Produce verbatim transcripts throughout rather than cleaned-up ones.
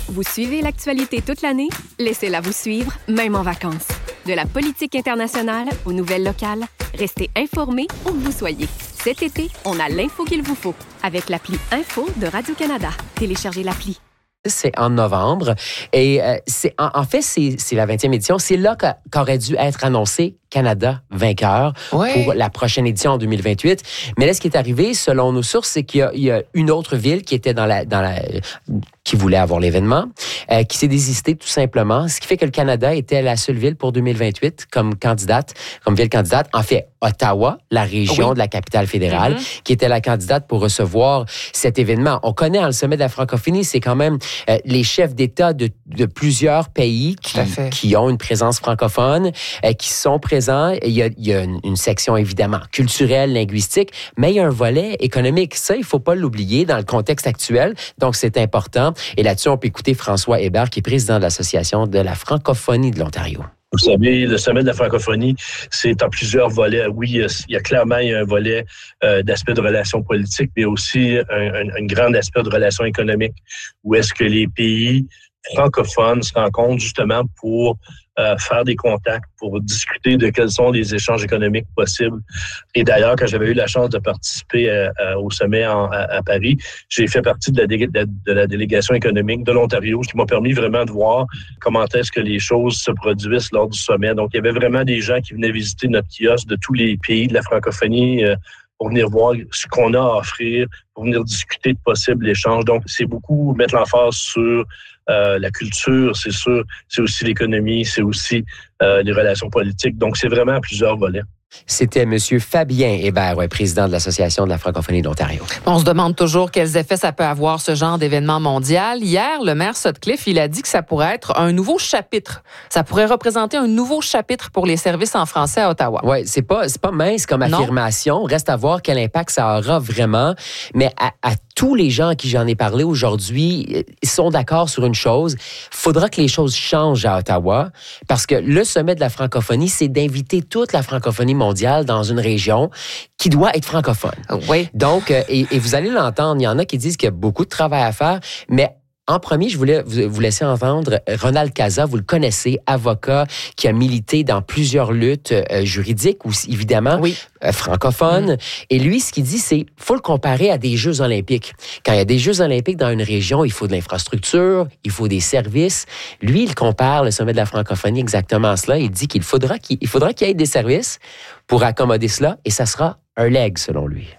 Vous suivez l'actualité toute l'année? Laissez-la vous suivre, même en vacances. De la politique internationale aux nouvelles locales, restez informés où que vous soyez. Cet été, on a l'info qu'il vous faut avec l'appli Info de Radio-Canada. Téléchargez l'appli. C'est en novembre et euh, c'est en, en fait c'est, c'est la vingtième édition. C'est là qu'a, qu'aurait dû être annoncé Canada vainqueur ouais. pour la prochaine édition en deux mille vingt-huit. Mais là, ce qui est arrivé, selon nos sources, c'est qu'il y a, il y a une autre ville qui était dans la dans la qui voulait avoir l'événement, euh, qui s'est désistée tout simplement, ce qui fait que le Canada était la seule ville pour deux mille vingt-huit comme candidate, comme ville candidate. En fait, Ottawa, la région oui. de la capitale fédérale, mm-hmm. qui était la candidate pour recevoir cet événement. On connaît hein, le sommet de la francophonie, c'est quand même euh, les chefs d'État de, de plusieurs pays qui, qui ont une présence francophone, euh, qui sont présents. Il y a, il y a une, une section évidemment culturelle, linguistique, mais il y a un volet économique. Ça, il ne faut pas l'oublier dans le contexte actuel. Donc, c'est important. Et là-dessus, on peut écouter François Hébert, qui est président de l'Association de la francophonie de l'Ontario. Vous savez, le sommet de la francophonie, c'est en plusieurs volets. Oui, il y a clairement il y a un volet euh, d'aspect de relations politiques, mais aussi un, un, un grand aspect de relations économiques, où est-ce que les pays francophones se rencontrent justement pour euh, faire des contacts, pour discuter de quels sont les échanges économiques possibles. Et d'ailleurs, quand j'avais eu la chance de participer à, à, au sommet en, à, à Paris, j'ai fait partie de la, dé, de, de la délégation économique de l'Ontario, ce qui m'a permis vraiment de voir comment est-ce que les choses se produisent lors du sommet. Donc, il y avait vraiment des gens qui venaient visiter notre kiosque de tous les pays de la francophonie euh, pour venir voir ce qu'on a à offrir, pour venir discuter de possibles échanges. Donc, c'est beaucoup mettre l'emphase sur Euh, la culture, c'est sûr, c'est aussi l'économie, c'est aussi euh, les relations politiques. Donc, c'est vraiment à plusieurs volets. C'était M. Fabien Hébert, ouais, président de l'Association de la francophonie de l'Ontario. On se demande toujours quels effets ça peut avoir, ce genre d'événement mondial. Hier, le maire Sutcliffe, il a dit que ça pourrait être un nouveau chapitre. Ça pourrait représenter un nouveau chapitre pour les services en français à Ottawa. Oui, c'est pas, c'est pas mince comme affirmation. Non. Reste à voir quel impact ça aura vraiment. Mais à, à tous les gens à qui j'en ai parlé aujourd'hui, ils sont d'accord sur une chose. Il faudra que les choses changent à Ottawa parce que le sommet de la francophonie, c'est d'inviter toute la francophonie mondiale dans une région qui doit être francophone. Oui. Donc, et, et vous allez l'entendre, il y en a qui disent qu'il y a beaucoup de travail à faire, mais en premier, je voulais vous laisser entendre Ronald Casa, vous le connaissez, avocat qui a milité dans plusieurs luttes euh, juridiques, aussi, évidemment, oui. euh, francophones. Mmh. Et lui, ce qu'il dit, c'est qu'il faut le comparer à des Jeux olympiques. Quand il y a des Jeux olympiques dans une région, il faut de l'infrastructure, il faut des services. Lui, il compare le sommet de la francophonie exactement à cela. Il dit qu'il faudra qu'il, il faudra qu'il y ait des services pour accommoder cela, et ça sera un leg, selon lui.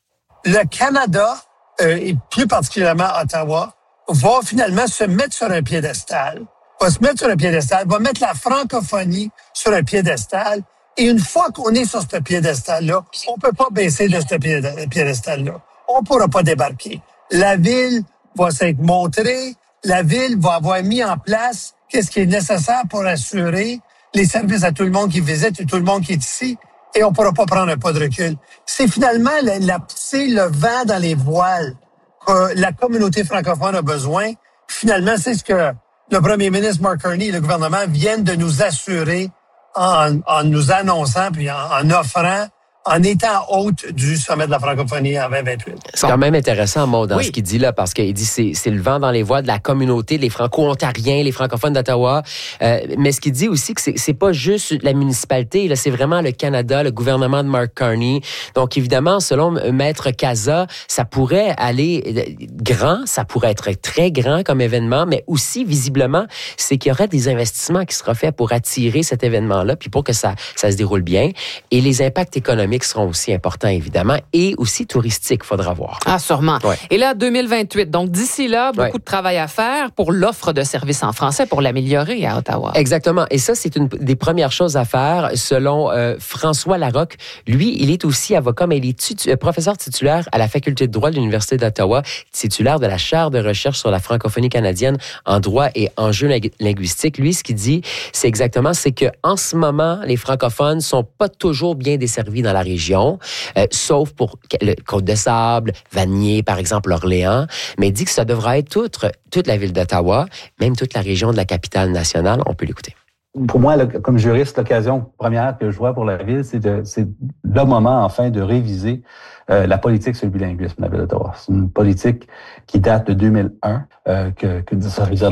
Le Canada, euh, et plus particulièrement Ottawa, va finalement se mettre sur un piédestal, va se mettre sur un piédestal, va mettre la francophonie sur un piédestal. Et une fois qu'on est sur ce piédestal-là, on peut pas baisser de ce piédestal-là. On pourra pas débarquer. La ville va s'être montrée, la ville va avoir mis en place qu'est-ce qui est nécessaire pour assurer les services à tout le monde qui visite et tout le monde qui est ici. Et on pourra pas prendre un pas de recul. C'est finalement la, la, c'est le vent dans les voiles que la communauté francophone a besoin. Finalement, c'est ce que le premier ministre Mark Carney et le gouvernement viennent de nous assurer en, en nous annonçant puis en, en offrant, en étant hôte du sommet de la francophonie en vingt vingt-huit. C'est quand même intéressant, Maud, dans oui. ce qu'il dit là, parce qu'il dit c'est c'est le vent dans les voiles de la communauté, les franco-ontariens, les francophones d'Ottawa. Euh, mais ce qu'il dit aussi que c'est c'est pas juste la municipalité, là, c'est vraiment le Canada, le gouvernement de Mark Carney. Donc évidemment, selon Maître Casa, ça pourrait aller grand, ça pourrait être très grand comme événement, mais aussi visiblement, c'est qu'il y aurait des investissements qui seront faits pour attirer cet événement-là, puis pour que ça ça se déroule bien. Et les impacts économiques seront aussi importants, évidemment, et aussi touristiques, il faudra voir. Ah, sûrement. Ouais. Et là, deux mille vingt-huit, donc d'ici là, beaucoup ouais. de travail à faire pour l'offre de services en français, pour l'améliorer à Ottawa. Exactement. Et ça, c'est une des premières choses à faire, selon euh, François Larocque. Lui, il est aussi avocat, mais il est titu- professeur titulaire à la Faculté de droit de l'Université d'Ottawa, titulaire de la chaire de recherche sur la francophonie canadienne en droit et enjeux ling- linguistiques. Lui, ce qu'il dit, c'est exactement, c'est que en ce moment, les francophones sont pas toujours bien desservis dans la région, euh, sauf pour le Côte-de-Sable, Vanier, par exemple, Orléans, mais il dit que ça devra être toute, toute la ville d'Ottawa, même toute la région de la capitale nationale. On peut l'écouter. Pour moi, là, comme juriste, l'occasion première que je vois pour la ville, c'est, de, c'est le moment, enfin, de réviser euh, la politique sur le bilinguisme de la ville d'Ottawa. C'est une politique qui date de deux mille un, euh, que, que